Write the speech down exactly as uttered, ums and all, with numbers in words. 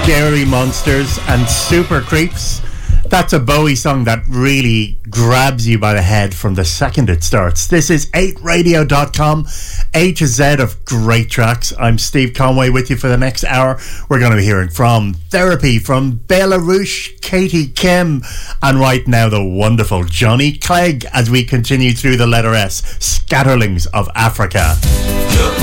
Scary Monsters and Super Creeps. That's a Bowie song that really grabs you by the head from the second it starts. This is eight radio dot com, A to Z of great tracks. I'm Steve Conway with you for the next hour. We're going to be hearing from Therapy, from Bela Rouge, Katie Kim, and right now the wonderful Johnny Clegg as we continue through the letter S, Scatterlings of Africa.